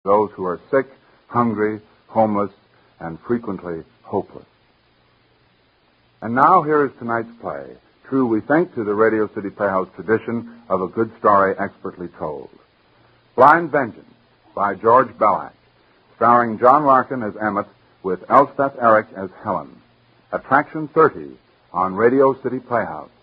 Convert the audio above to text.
those who are sick, hungry, homeless, and frequently hopeless. And now here is tonight's play. True, we think to the Radio City Playhouse tradition of a good story expertly told. Blind Vengeance by George Bellack, starring John Larkin as Emmett with Elspeth Eric as Helen. Attraction 30 on Radio City Playhouse.